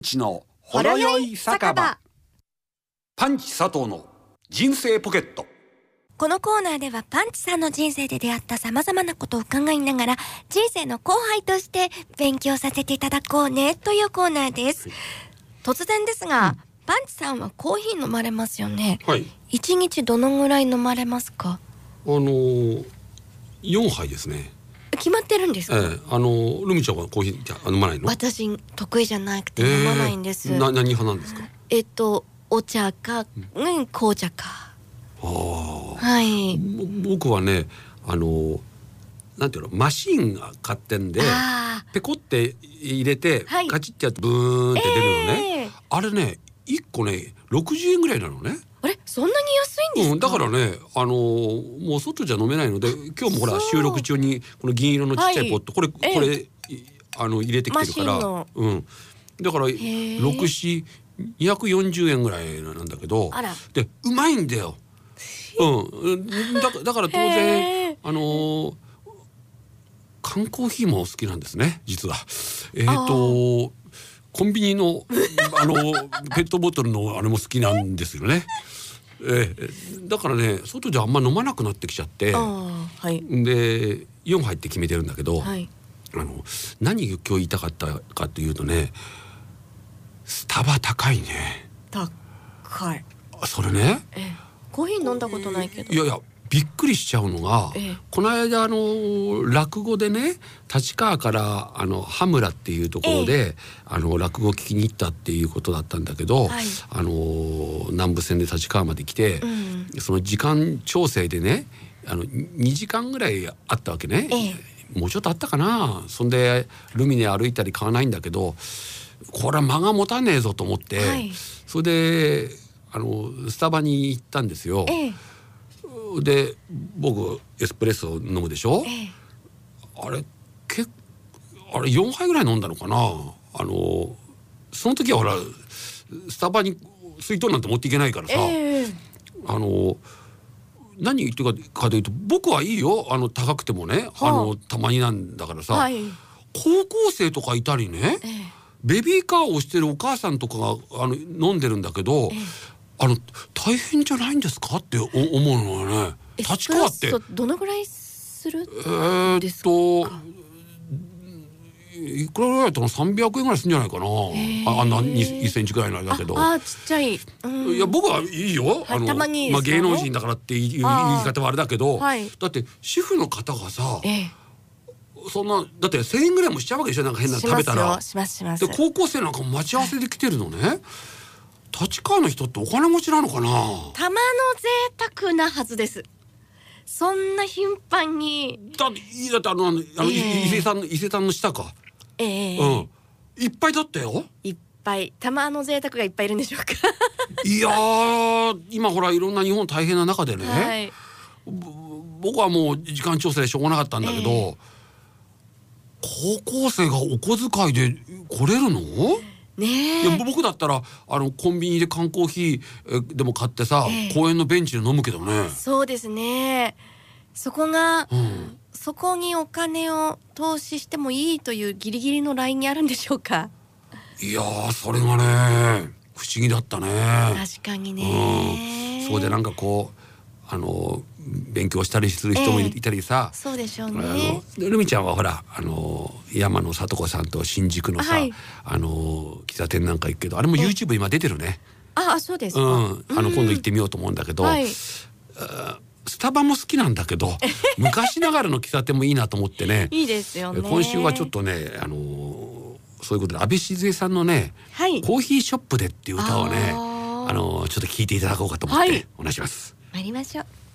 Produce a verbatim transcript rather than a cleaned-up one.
ちのほろよい酒場。パンチ佐藤の人生ポケット。 このコーナーではパンチさんの人生で出会った様々なことを伺いながら人生の後輩として勉強させていただこうねというコーナーです。突然ですが、うん、パンチさんはコーヒー飲まれますよね。 はい。 いちにちどのぐらい飲まれますか？ あのー、よんはいですね。 決まってるんですか？ ええ、あのー、ルミちゃんはコーヒーじゃ飲まないの？ 私得意じゃなくて飲まないんです。 えー、な何派なんですか？ えっとお茶か、うん、紅茶か。 ああ、 はい。 僕はね、あのなんていうの、マシンが買ってんでペコって入れて、はい、カチッてやってブーンって出るのね、えー、あれねいっこねろくじゅうえんぐらいなのね。 あれそんなに安いんですか？ うん、だからね、あのー、もう外じゃ飲めないので今日もほら収録中にこの銀色のちっちゃいポット、はい、これ、えー、これあの入れてきてるから、うん、だからろく、よん、にひゃくよんじゅうえんぐらいなんだけど、でうまいんだよ。うん、だ, だから当然あのー、缶コーヒーも好きなんですね実は。えっ、ー、とコンビニのあのペットボトルのあれも好きなんですよね。えー、だからね外じゃあんま飲まなくなってきちゃって、 はい、 でよんはいって決めてるんだけど、 はい、 あの何今日言いたかったかというとね、スタバ高いね。 高い。 それね、 ええ、コーヒー飲んだことないけど、 いやいやびっくりしちゃうのが、ええ、この間あの落語でね立川からあの羽村っていうところで、ええ、あの落語を聞きに行ったっていうことだったんだけど、はい、あの南武線で立川まで来て、うん、その時間調整でねあのにじかんぐらいあったわけね、ええ、もうちょっとあったかな。そんでルミネ歩いたり買わないんだけどこれは間が持たねえぞと思って、はい、それであのスタバに行ったんですよ、ええ、で僕エスプレッソ飲むでしょ、ええ、あれけあれよんはいぐらい飲んだのかな。あのその時はほらスタバに水筒なんて持っていけないからさ、ええ、あの何言ってるかというと僕はいいよ、あの高くてもね、はあ、あのたまになんだからさ、はい、高校生とかいたりね、ええ、ベビーカーを押してるお母さんとかがあの飲んでるんだけど、ええ、あの大変じゃないんですかって思うのよね。立川ってどのぐらいするんですか？えー、っといくらぐらいだったの？さんびゃくえんぐらいするんじゃないかな。ああんないっセンチぐらいのあれだけど、 ああちっちゃい、うん、 いや僕はいいよ、あのたまにいいまあ、芸能人だからっていう言い方はあれだけど、はい、だって主婦の方がさ、えー、そんなだってせんえんぐらいもしちゃうわけでしょ、なんか変な食べたら。 しますします。 で高校生なんかも待ち合わせで来てるのね、はい、立川の人ってお金持ちなのかな。 たまの贅沢なはずです。そんな頻繁にだっていいだってあのあの、えー、伊勢さんの伊勢丹の下か、 えー、 うんいっぱいだったよ。 いっぱいたまの贅沢がいっぱいいるんでしょうか。 いやー今ほらいろんな日本大変な中でね、はい、僕はもう時間調整でしょうがなかったんだけど、えー、高校生がお小遣いで来れるの？ ね、 いや僕だったらあのコンビニで缶コーヒーでも買ってさ、えー、公園のベンチで飲むけどね。 そうですね。そこが、うん、そこにお金を投資してもいいというギリギリのラインにあるんでしょうか。 いやーそれがね不思議だったね。 確かにね、 うん、そうでなんかこうあの勉強したりする人もいたりさ、 えー、そうでしょうね。 ルミちゃんはほらあの山野里子さんと新宿のさ、はい、あの喫茶店なんか行くけどあれも YouTube 今出てるね。 ああそうですか、 うん、あの今度行ってみようと思うんだけど、はい、スタバも好きなんだけど昔ながらの喫茶店もいいなと思ってね。 いいですよね。 今週はちょっとねあのそういうことで安倍静江さんのね、はい、コーヒーショップでっていう歌をねあのちょっと聞いていただこうかと思って、はい、お願いします。 参りましょう。